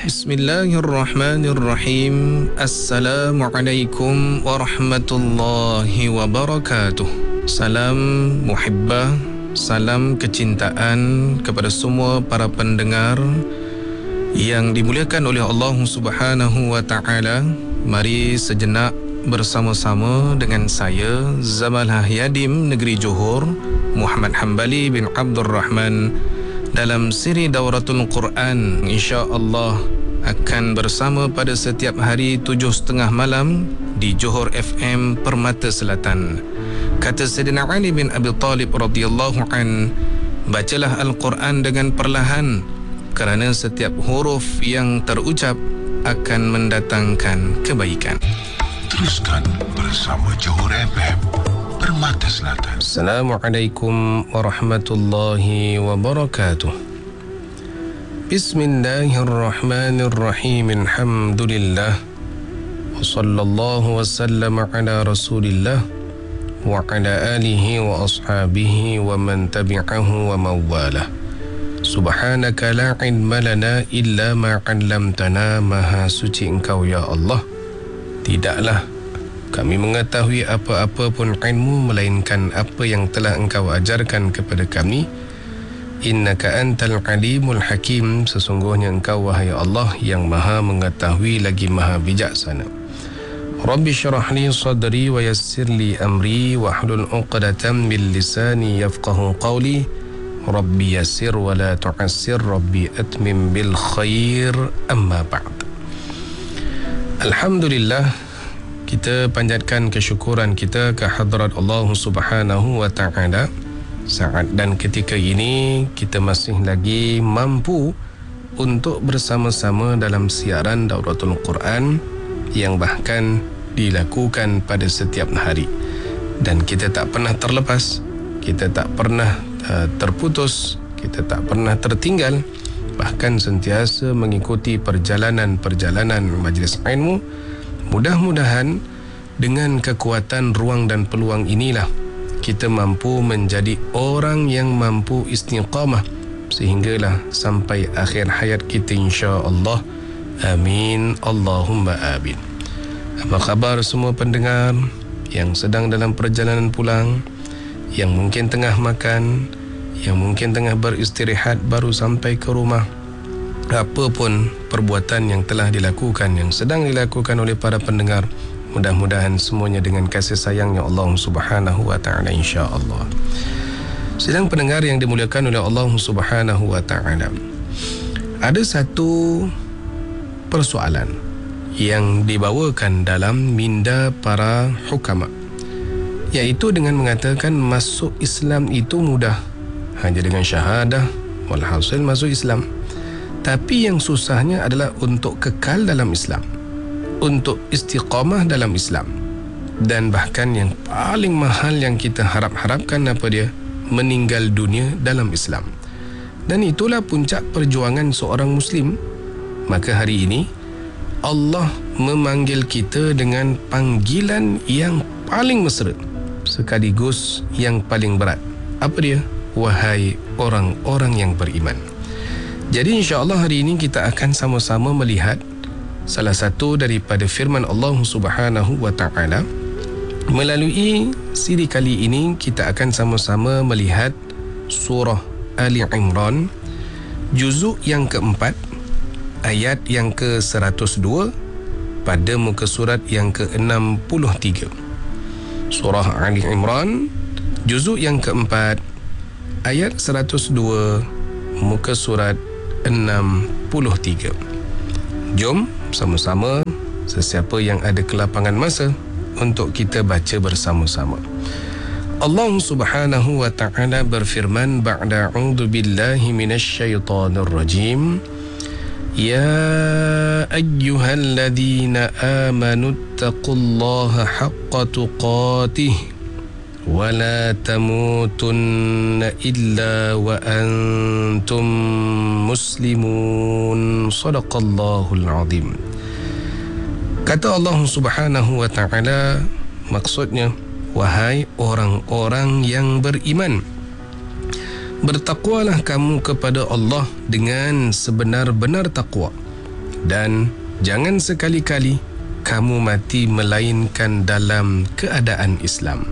Bismillahirrahmanirrahim. Assalamualaikum warahmatullahi wabarakatuh. Salam muhibbah, salam kecintaan kepada semua para pendengar yang dimuliakan oleh Allah Subhanahu wa taala. Mari sejenak bersama-sama dengan saya Zamalah Yadim Negeri Johor, Muhammad Hambali bin Abdul Rahman, dalam siri Dauratul Quran. InsyaAllah akan bersama pada setiap hari 7.30 malam di Johor FM Permata Selatan. Kata Sayyidina Ali bin Abi Talib radhiyallahu an, bacalah Al-Quran dengan perlahan, kerana setiap huruf yang terucap akan mendatangkan kebaikan. Teruskan bersama Johor FM Permata Selatan. Assalamualaikum warahmatullahi wabarakatuh. Bismillahirrahmanirrahim. Alhamdulillah. Wa sallallahu wa sallama ala Rasulillah wa ala alihi wa ashabihi wa man tabi'ahu wa mawalah. Subhanaka la ilma lana illa ma 'allamtana. Maha suci Engkau ya Allah, tidaklah kami mengetahui apa-apa pun ilmu melainkan apa yang telah Engkau ajarkan kepada kami. Innaka antal alimul hakim. Sesungguhnya Engkau wahai Allah yang maha mengetahui lagi maha bijaksana. Rabbi syrah li sadri wa yassir li amri wahlul 'uqdatam min lisani yafqahu qawli. Rabbi yassir wa la tu'assir. Rabbi atmim bil khair. Amma ba'd. Alhamdulillah, kita panjatkan kesyukuran kita ke hadrat Allah Subhanahu wa taala. Saat dan ketika ini kita masih lagi mampu untuk bersama-sama dalam siaran Dauratul Quran yang bahkan dilakukan pada setiap hari, dan kita tak pernah terlepas, kita tak pernah terputus, kita tak pernah tertinggal, bahkan sentiasa mengikuti perjalanan-perjalanan majlis ilmu. Mudah-mudahan dengan kekuatan ruang dan peluang inilah kita mampu menjadi orang yang mampu istiqamah sehinggalah sampai akhir hayat kita, insya-Allah. Amin. Allahumma amin. Apa khabar semua pendengar yang sedang dalam perjalanan pulang, yang mungkin tengah makan, yang mungkin tengah beristirahat baru sampai ke rumah? Apapun perbuatan yang telah dilakukan, yang sedang dilakukan oleh para pendengar, mudah-mudahan semuanya dengan kasih sayangnya Allah Subhanahu wa taala, insya-Allah. Sedang pendengar yang dimuliakan oleh Allah Subhanahu wa taala, ada satu persoalan yang dibawakan dalam minda para hukama, iaitu dengan mengatakan masuk Islam itu mudah, hanya dengan syahadah walhasil masuk Islam. Tapi yang susahnya adalah untuk kekal dalam Islam, untuk istiqamah dalam Islam, dan bahkan yang paling mahal yang kita harapkan apa dia? Meninggal dunia dalam Islam. Dan itulah puncak perjuangan seorang Muslim. Maka hari ini Allah memanggil kita dengan panggilan yang paling mesra sekaligus yang paling berat. Apa dia? Wahai orang-orang yang beriman. Jadi insya-Allah hari ini kita akan sama-sama melihat salah satu daripada firman Allah Subhanahu wa taala. Melalui siri kali ini kita akan sama-sama melihat surah Ali Imran, juzuk yang keempat, ayat yang ke-102 pada muka surat yang ke-63. Surah Ali Imran, juzuk yang keempat, ayat 102, muka surat 63. Jom sama-sama, sesiapa yang ada kelapangan masa, untuk kita baca bersama-sama. Allah Subhanahu wa taala berfirman ba'da a'udzu billahi minasyaitonir rajim. Ya ayyuhalladzina amanu taqullaha haqqa tuqatih wa la tamutunna illa wa antum muslimun. Sadaqallahul azim. Kata Allah Subhanahu wa taala, maksudnya, wahai orang-orang yang beriman, bertakwalah kamu kepada Allah dengan sebenar-benar takwa, Dan jangan sekali-kali kamu mati melainkan dalam keadaan Islam.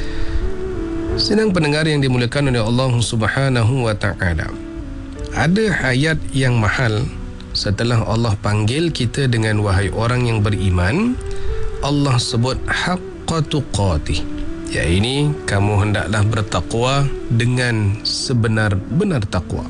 Sedang pendengar yang dimuliakan oleh Allah Subhanahu wa ta'ala, ada ayat yang mahal setelah Allah panggil kita dengan wahai orang yang beriman, Allah sebut haqqa tuqatih. Ya, ini kamu hendaklah bertakwa dengan sebenar-benar takwa.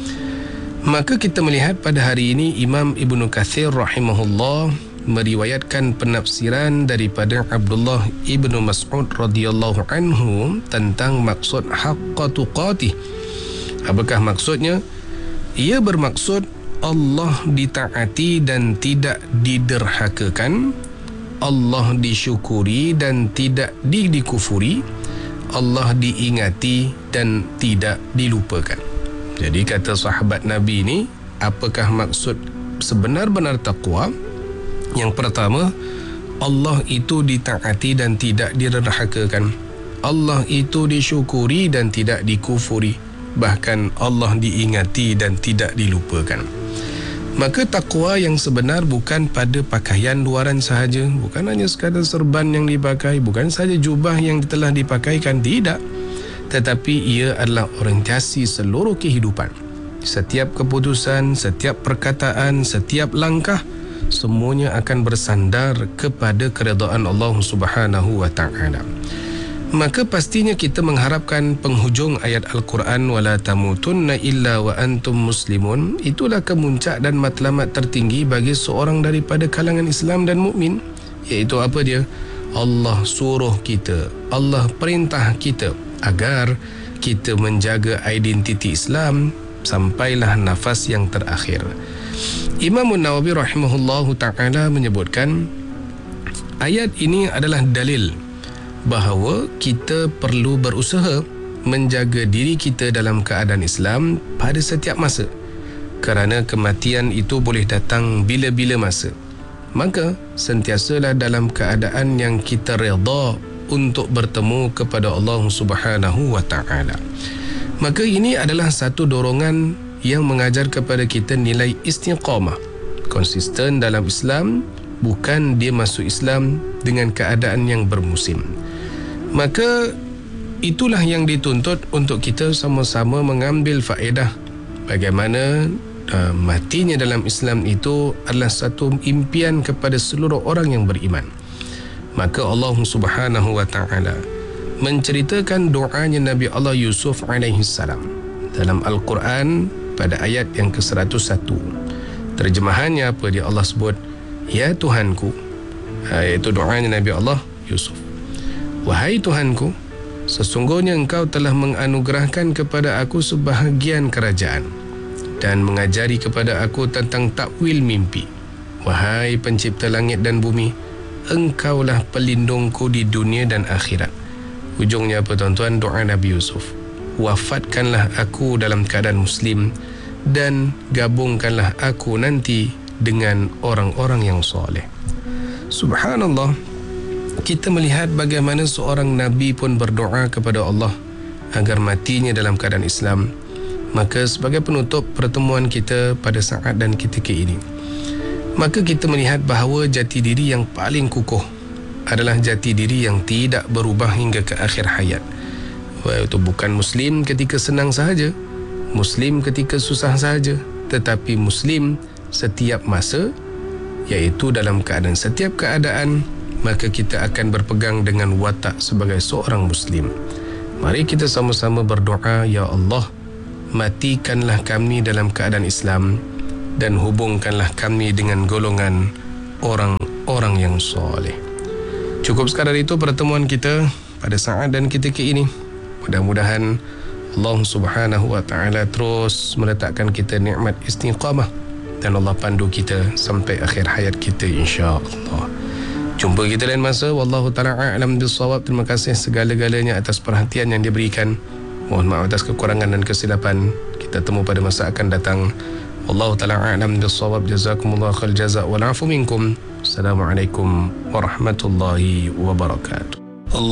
Maka kita melihat pada hari ini Imam Ibnu Katsir rahimahullah meriwayatkan penafsiran daripada Abdullah Ibnu Mas'ud radhiyallahu anhu tentang maksud haqqa tuqatih. Apakah maksudnya? Ia bermaksud Allah ditaati dan tidak diderhakakan, Allah disyukuri dan tidak dikufuri, Allah diingati dan tidak dilupakan. Jadi kata sahabat Nabi ini, apakah maksud sebenar-benar takwa? Yang pertama, Allah itu ditaati dan tidak diderhakakan, Allah itu disyukuri dan tidak dikufuri, bahkan Allah diingati dan tidak dilupakan. Maka takwa yang sebenar bukan pada pakaian luaran sahaja, bukan hanya sekadar serban yang dipakai, bukan sahaja jubah yang telah dipakaikan, tidak. Tetapi ia adalah orientasi seluruh kehidupan. Setiap keputusan, setiap perkataan, setiap langkah, semuanya akan bersandar kepada keredaan Allah Subhanahu wa ta'ala. Maka pastinya kita mengharapkan penghujung ayat Al-Quran wala tamutunna illa wa antum muslimun, itulah kemuncak dan matlamat tertinggi bagi seorang daripada kalangan Islam dan mukmin. Iaitu apa dia? Allah suruh kita, Allah perintah kita agar kita menjaga identiti Islam sampailah nafas yang terakhir. Imam Nawawi rahimahullahu ta'ala menyebutkan ayat ini adalah dalil bahawa kita perlu berusaha menjaga diri kita dalam keadaan Islam pada setiap masa, kerana kematian itu boleh datang bila-bila masa. Maka sentiasalah dalam keadaan yang kita redha untuk bertemu kepada Allah Subhanahu wa ta'ala. Maka ini adalah satu dorongan yang mengajar kepada kita nilai istiqamah, konsisten dalam Islam, bukan dia masuk Islam dengan keadaan yang bermusim. Maka itulah yang dituntut untuk kita sama-sama mengambil faedah bagaimana matinya dalam Islam itu adalah satu impian kepada seluruh orang yang beriman. Maka Allah Subhanahu wa ta'ala menceritakan doanya Nabi Allah Yusuf alaihi salam dalam Al-Quran pada ayat yang ke-101. Terjemahannya apa dia? Allah sebut, ya Tuhanku, iaitu doanya Nabi Allah Yusuf. Wahai Tuhanku, sesungguhnya engkau telah menganugerahkan kepada aku sebahagian kerajaan dan mengajari kepada aku tentang takwil mimpi. Wahai pencipta langit dan bumi, engkaulah pelindungku di dunia dan akhirat. Ujungnya apa tuan-tuan? Doa Nabi Yusuf. Wafatkanlah aku dalam keadaan muslim dan gabungkanlah aku nanti dengan orang-orang yang soleh. Subhanallah, kita melihat bagaimana seorang Nabi pun berdoa kepada Allah agar matinya dalam keadaan Islam. Maka sebagai penutup pertemuan kita pada saat dan ketika ini, maka kita melihat bahawa jati diri yang paling kukuh adalah jati diri yang tidak berubah hingga ke akhir hayat. Itu bukan Muslim ketika senang sahaja, Muslim ketika susah sahaja, tetapi Muslim setiap masa, iaitu dalam keadaan setiap keadaan. Maka kita akan berpegang dengan watak sebagai seorang Muslim. Mari kita sama-sama berdoa, ya Allah, matikanlah kami dalam keadaan Islam dan hubungkanlah kami dengan golongan orang-orang yang soleh. Cukup sekadar itu pertemuan kita pada saat dan ketika ini. Mudah-mudahan Allah Subhanahu wa ta'ala terus meletakkan kita nikmat istiqamah dan Allah pandu kita sampai akhir hayat kita, insya-Allah. Jumpa kita lain masa. Wallahu ta'ala a'lam bissawab. Terima kasih segala-galanya atas perhatian yang diberikan. Mohon maaf atas kekurangan dan kesilapan. Kita temu pada masa akan datang. Wallahu ta'ala a'lam bissawab. Jazakumullah khair jazak wal afu minkum. Assalamualaikum warahmatullahi wabarakatuh.